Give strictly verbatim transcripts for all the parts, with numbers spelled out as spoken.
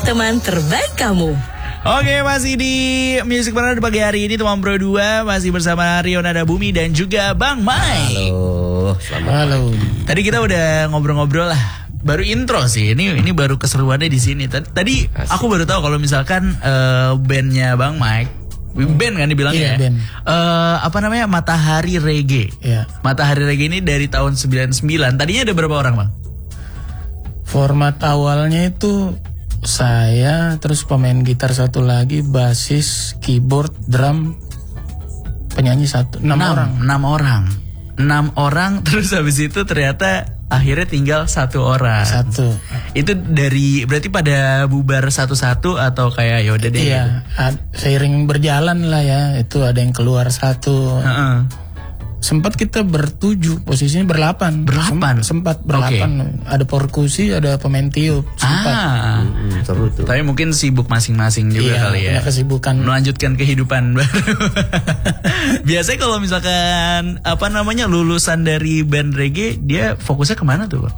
teman terbaik kamu. Oke, masih di Music Partner pagi hari ini teman Bro dua masih bersama Rion Nada Bumi dan juga Bang Mike. Halo, selamat Halo. Tadi kita udah ngobrol-ngobrol lah. Baru intro sih. Ini ini baru keseruannya di sini. Tadi Asik. aku baru tahu kalau misalkan uh, bandnya Bang Mike, band kan dibilangnya. Iya, ya? band. Uh, apa namanya? Matahari Reggae. Iya. Matahari Reggae ini dari tahun sembilan puluh sembilan. Tadinya ada berapa orang, Bang? Format awalnya itu saya, terus pemain gitar satu lagi, basis, keyboard, drum, penyanyi satu, enam orang. Enam orang. Enam orang. Terus habis itu ternyata akhirnya tinggal satu orang. Satu. Itu dari berarti pada bubar satu-satu atau kayak ya udah deh. Iya, ad- seiring berjalan lah ya. Itu ada yang keluar satu. Heeh. Sempat kita bertujuh, posisinya berlapan. Berlapan? Sem- sempat berlapan. Ada perkusi, ada pemain tiup. Sempat. Ah. Hmm, seru tuh. Tapi mungkin sibuk masing-masing juga Iya, kali ya. punya kesibukan. Melanjutkan kehidupan baru. Biasanya kalau misalkan apa namanya lulusan dari band reggae, dia fokusnya kemana tuh, Bang?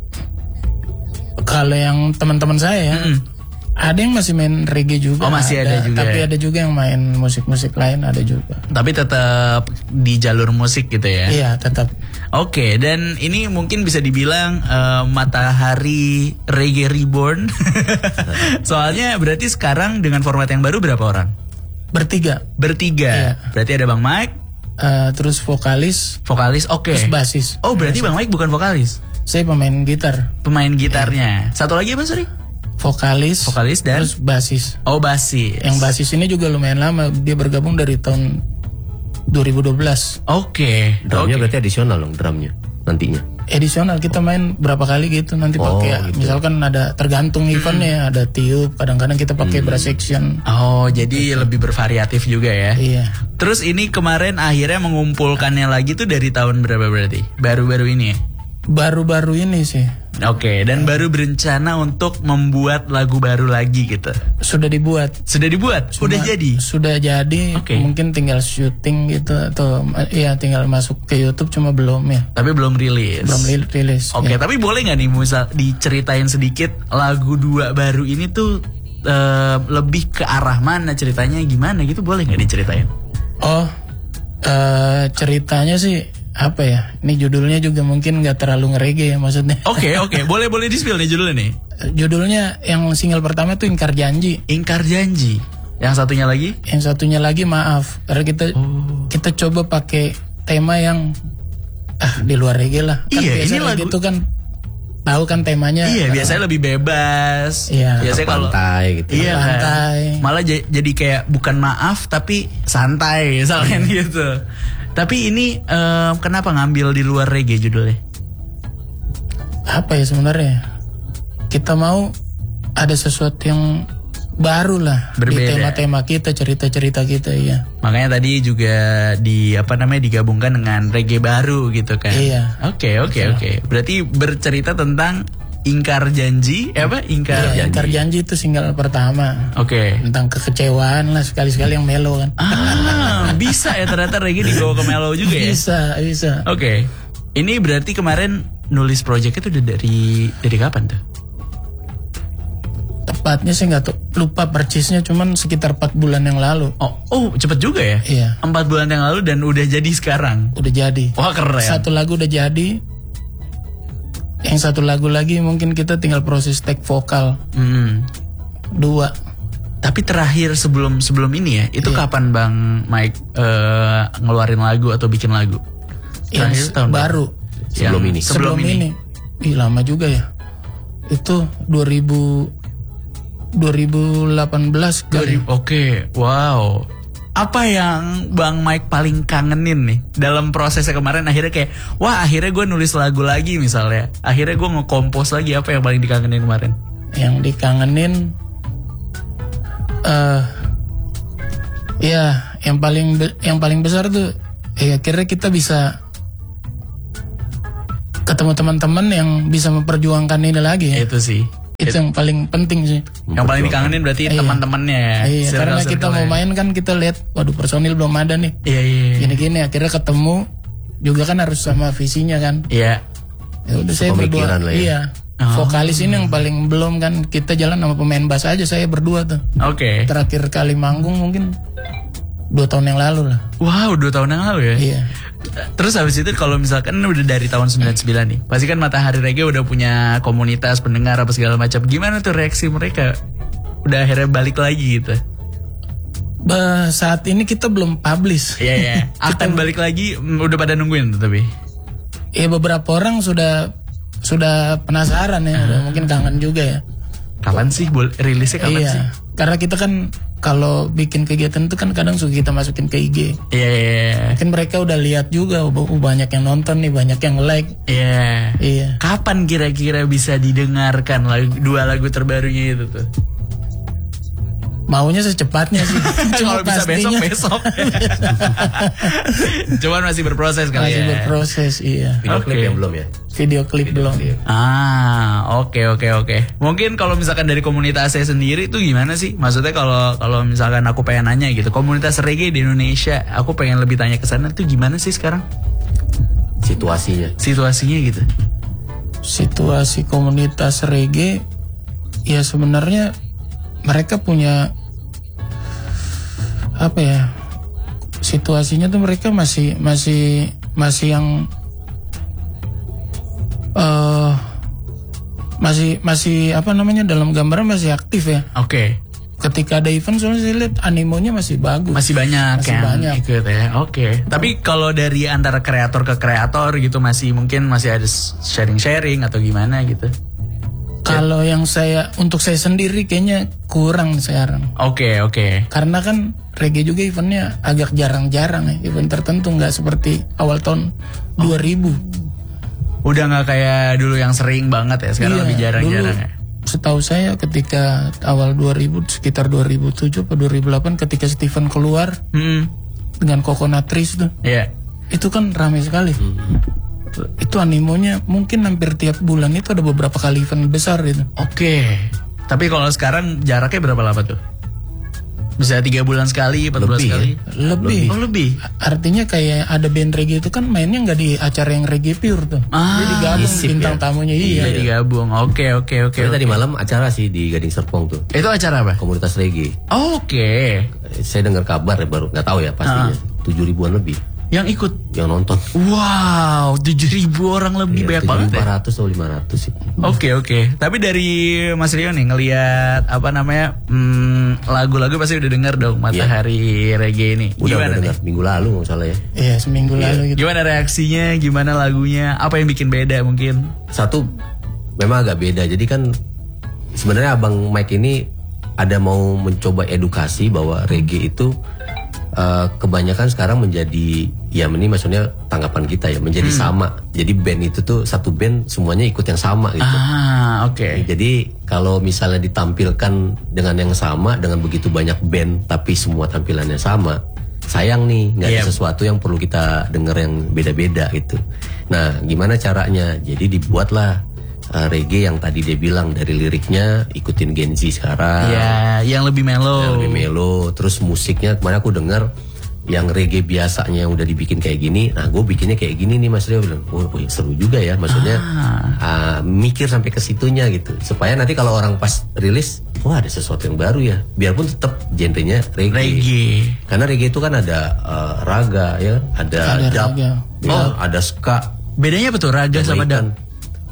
Kalau yang teman-teman saya ya, Mm-mm. ada yang masih main reggae juga. Oh, masih ada juga Tapi ya? ada juga yang main musik-musik lain, ada juga. Tapi tetap di jalur musik gitu ya. Iya, tetap. Oke, dan ini mungkin bisa dibilang eh, Matahari Reggae Reborn. Soalnya berarti sekarang dengan format yang baru berapa orang? Bertiga. Bertiga. Iya. Berarti ada Bang Mike, Eh, terus vokalis, vokalis, oke. terus basis. Oh, berarti Bang Mike bukan vokalis, Saya pemain gitar, pemain gitarnya. Satu lagi apa, sorry? vokalis, Vokalis dan terus basis. oh basis. Yang basis ini juga lumayan lama, dia bergabung dari tahun dua ribu dua belas. Oke. Drumnya Oke. berarti adisional dong drumnya nantinya. Edisional kita main berapa kali gitu, nanti Oh, pakai gitu. misalkan ada tergantung eventnya, ada tiup, kadang-kadang kita pakai brass section. Oh, jadi lebih bervariatif juga ya. Iya. Terus ini kemarin akhirnya mengumpulkannya lagi tuh dari tahun berapa berarti? Baru-baru ini ya? Baru-baru ini sih Oke, dan baru berencana untuk membuat lagu baru lagi gitu. sudah dibuat. Sudah dibuat? Udah Cuma jadi? Sudah jadi, Oke. mungkin tinggal syuting gitu atau iya tinggal masuk ke YouTube, cuma belum ya. Tapi belum rilis. Belum li- rilis. Oke, ya. tapi boleh nggak nih misal diceritain sedikit lagu dua baru ini tuh eh, lebih ke arah mana ceritanya gimana gitu, boleh nggak diceritain? Oh, eh, ceritanya sih apa ya? Ini judulnya juga mungkin nggak terlalu nge-reggae ya maksudnya. Oke, oke, boleh boleh di-spill nih judulnya nih. Judulnya yang single pertama tuh Ingkar Janji. Ingkar Janji. Yang satunya lagi? Yang satunya lagi Maaf. Karena kita Oh. kita coba pakai tema yang ah di luar reggae lah. Kan Iya, biasa ini reggae lagu- itu kan tahu kan temanya. Iya, biasanya lebih bebas. Iya. Biasanya kalau Pantai gitu. Iya kan? Santai. Malah j- jadi kayak bukan maaf tapi santai misalkan gitu. Tapi ini eh, kenapa ngambil di luar reggae judulnya? Apa ya sebenarnya? Kita mau ada sesuatu yang baru lah di Berbeda. tema-tema kita, cerita-cerita kita ya. Makanya tadi juga di apa namanya digabungkan dengan reggae baru gitu kan. Iya. Oke, oke, oke. Berarti bercerita tentang Ingkar Janji, eh apa? Ingkar Iya, Janji. Ingkar Janji itu single pertama. Oke. Tentang kekecewaan lah, sekali-sekali yang mellow kan. Ah, bisa ya ternyata reggae dibawa ke mellow juga ya. Bisa, bisa. Oke. Ini berarti kemarin nulis project itu udah dari dari kapan tuh? Tepatnya saya nggak tahu, lupa persisnya, cuman sekitar empat bulan yang lalu. Oh, oh cepet juga ya? Iya. Empat bulan yang lalu dan udah jadi sekarang. Udah jadi. Wah keren. Satu lagu udah jadi. Yang satu lagu lagi mungkin kita tinggal proses take vokal. Hmm. Dua. Tapi terakhir sebelum sebelum ini ya, itu Iya. kapan Bang Mike eh, ngeluarin lagu atau bikin lagu? Terakhir Yang tahun baru. Sebelum Yang- ini. Sebelum, ini. Ih lama juga ya. Itu dua ribu dua ribu delapan belas kali. Oke, wow. Apa yang Bang Mike paling kangenin nih dalam prosesnya kemarin akhirnya kayak, wah akhirnya gue nulis lagu lagi misalnya. Akhirnya gue nge-compose lagi, apa yang paling dikangenin kemarin? Yang dikangenin eh ya yang paling be- yang paling besar tuh ya akhirnya kita bisa ketemu teman-teman yang bisa memperjuangkan ini lagi ya. Itu sih. Itu yang paling penting sih. Yang paling dikangenin berarti Iya. teman-temannya ya. Iya, karena kita circle-circle-nya. mau main kan kita lihat, waduh personil belum ada nih. Iya, iya, iya. Gini-gini akhirnya ketemu juga kan harus sama visinya kan. Iya. Ya udah saya berdoa. Pemikiran lah ya. Iya. Oh. Vokalis ini yang paling belum kan, kita jalan sama pemain bass aja, saya berdua tuh. Oke. Terakhir kali manggung mungkin dua tahun yang lalu lah. Wow, dua tahun yang lalu ya? Iya. Terus habis itu kalau misalkan udah dari tahun sembilan puluh sembilan nih, pasti kan Matahari Reggae udah punya komunitas pendengar apa segala macam. Gimana tuh reaksi mereka? Udah akhirnya balik lagi gitu? Bah, saat ini kita belum publish. Iya, iya. Akan balik lagi, mm, udah pada nungguin tuh tapi? Iya, beberapa orang sudah sudah penasaran ya, udah mungkin kangen juga ya. Kapan sih bol- rilisnya kapan Iya, sih? karena kita kan kalau bikin kegiatan itu kan kadang suka kita masukin ke I G. Iya, iya, iya. Mungkin mereka udah lihat juga, oh, oh, banyak yang nonton nih, banyak yang like. Iya. Iya. Kapan kira-kira bisa didengarkan lagu, dua lagu terbarunya itu tuh? Maunya secepatnya sih. Kalau bisa pastinya besok-besok. Cuman masih berproses kali masih ya. berproses, iya. Video klip Oke. yang belum ya? Video klip belum. Ah, oke oke oke. Mungkin kalau misalkan dari komunitas saya sendiri itu gimana sih? Maksudnya kalau kalau misalkan aku pengen nanya gitu, komunitas reggae di Indonesia, aku pengen lebih tanya ke sana tuh gimana sih sekarang? Situasinya. Situasinya gitu. Situasi komunitas reggae, ya sebenarnya mereka punya apa ya? Situasinya tuh mereka masih masih masih yang eh masih masih apa namanya, dalam gambaran masih aktif ya. Oke. Ketika ada event soalnya saya lihat animonya masih bagus. Masih banyak Masih yang banyak. ikut ya. Oke. Tapi kalau dari antara kreator ke kreator gitu masih mungkin masih ada sharing-sharing atau gimana gitu. Kalau yang saya untuk saya sendiri kayaknya kurang sekarang. Oke, oke. Karena kan reggae juga eventnya agak jarang-jarang ya. Event tertentu nggak seperti awal tahun dua ribu. Udah nggak kayak dulu yang sering banget ya, sekarang Iya, lebih jarang-jarang dulu ya. Setahu saya ketika awal dua ribu, sekitar dua ribu tujuh atau dua ribu delapan ketika Steven keluar Hmm. dengan Coconut Trees tuh. Iya. Itu kan ramai sekali. Itu animonya mungkin hampir tiap bulan itu ada beberapa kali event besar itu. Oke. Tapi kalau sekarang jaraknya berapa lama tuh? Bisa tiga bulan sekali, empat bulan Lebih ya? sekali? Lebih. Oh lebih? Artinya kayak ada band reggae itu kan mainnya nggak di acara yang reggae pure tuh. Ah, Jadi gabung isip bintang ya? tamunya Iya, iya. digabung. Oke, oke, oke. Soalnya oke. tadi malam acara sih di Gading Serpong tuh. Itu acara apa? Komunitas reggae. Oh, oke. Eh, Saya dengar kabar ya, baru nggak tahu ya pastinya. Tujuh ribuan lebih Yang ikut? yang nonton. Wow, tujuh ribu orang lebih, banyak banget ya? empat ratus atau lima ratus sih. Oke oke, tapi dari Mas Rio nih ngelihat apa namanya hmm, lagu-lagu pasti udah denger dong Matahari Reggae ini. Udah, Gimana udah nih? dengar minggu lalu nggak salah ya. Iya, seminggu lalu gitu. Gimana reaksinya? Gimana lagunya? Apa yang bikin beda mungkin? Satu memang agak beda. Jadi kan sebenarnya Abang Mike ini ada mau mencoba edukasi bahwa reggae itu uh, kebanyakan sekarang menjadi, ya ini maksudnya tanggapan kita ya, menjadi sama. Jadi band itu tuh satu band semuanya ikut yang sama gitu. Ah oke. Jadi kalau misalnya ditampilkan dengan yang sama, dengan begitu banyak band tapi semua tampilannya sama, sayang nih nggak ada Iya. sesuatu yang perlu kita dengar yang beda-beda gitu. Nah gimana caranya? Jadi dibuatlah uh, reggae yang tadi dia bilang, dari liriknya ikutin Gen Z sekarang, Ya, yang lebih mellow. yang lebih melo. Terus musiknya kemarin aku dengar yang reggae biasanya udah dibikin kayak gini, nah gue bikinnya kayak gini nih Mas Rio bilang, oh, oh seru juga ya, maksudnya ah, mikir sampai ke situnya gitu, supaya nanti kalau orang pas rilis, wah ada sesuatu yang baru ya, biarpun tetap genrenya reggae. Reggae. Karena reggae itu kan ada eh, raga ya, ada, Ada dub, raga. ya, ada ska, Bedanya apa tuh raga sama Jamaican. dub?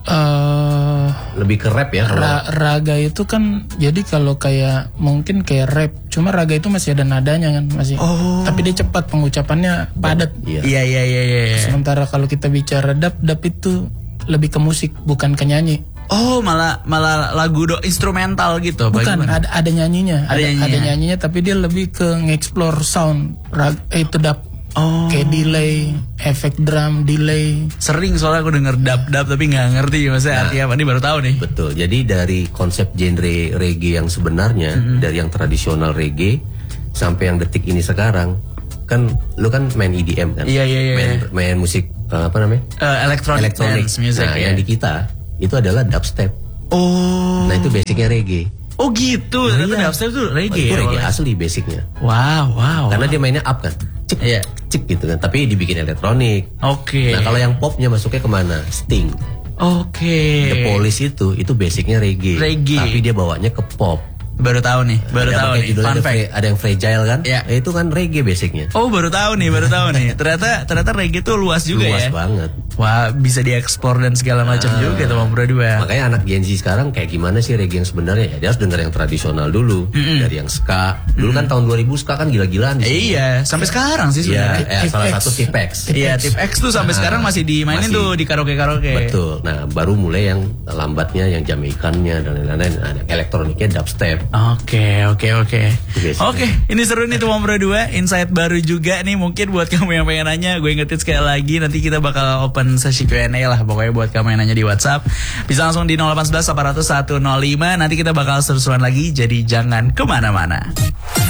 Eh, lebih ke rap ya kalau ra- raga itu kan jadi kalau kayak mungkin kayak rap, cuma raga itu masih ada nadanya kan, masih. Oh. Tapi dia cepat, pengucapannya padat. iya. Iya iya iya iya. iya. Sementara kalau kita bicara dub, dub itu lebih ke musik bukan ke nyanyi. Oh malah malah lagu do instrumental gitu. apa Bukan, gimana? ada ada nyanyinya, Ada ada, nyanyinya. ada nyanyinya, tapi dia lebih ke nge-explore sound. Rag, eh, itu dub. Oh. Kayak delay, efek drum, delay. Sering soalnya aku denger dub-dub tapi nggak ngerti maksudnya artinya apa. Ini baru tahu nih. Betul. Jadi dari konsep genre reggae yang sebenarnya, dari yang tradisional reggae sampai yang detik ini sekarang, kan lu kan main E D M kan? Iya, iya, iya, Main, iya. main musik eh, apa namanya? Eh, electronic, Electronic dance music. Nah, ya. yang di kita itu adalah dubstep. Oh. Nah, itu basicnya reggae. Oh gitu. Ternyata iya. dubstep tuh reggae. itu ya, reggae awalnya. asli basicnya. Wow wow. Karena dia mainnya up kan, cik, Iya. cik gitu kan. Tapi dibikin elektronik. Oke. Nah, kalau yang popnya masuknya kemana? Sting. Oke. The Police itu itu basicnya reggae, Reggae. tapi dia bawanya ke pop. Baru tahu nih, baru Ada tahu pakai nih. judulnya Fun ada, fact. fra- ada yang fragile kan? Iya. Eh, itu kan reggae basicnya. Oh, baru tahu nih, baru tahu nih. Ternyata ternyata reggae tuh luas juga Luas ya. banget. Wah, bisa dieksplor dan segala macam Ah. juga tuh Bang Bro dua. Makanya anak Gen Z sekarang kayak gimana sih reggae yang sebenarnya? Ya dia harus denger yang tradisional dulu, dari yang ska. Dulu kan tahun dua ribu ska kan gila-gilaan di sini. Eh, iya, sampai sekarang sih Iya, sebenarnya. eh, salah Tip X. satu Tipex. Iya, tip X tuh sampai sekarang masih dimainin masih. tuh di karaoke-karaoke. Betul. Nah, baru mulai yang lambatnya, yang Jamaikannya dan lain-lain. Nah, elektroniknya dubstep. Oke, oke, oke. Biasanya. Oke, ini seru nih tuh Bang Bro dua. Insight baru juga nih mungkin buat kamu yang pengen nanya. Gue ingetin sekali lagi, nanti kita bakal open sesi Q and A lah. Pokoknya buat kamu yang nanya di WhatsApp, bisa langsung di nol delapan satu satu delapan nol satu nol lima. Nanti kita bakal seru-seruan lagi, jadi jangan kemana-mana.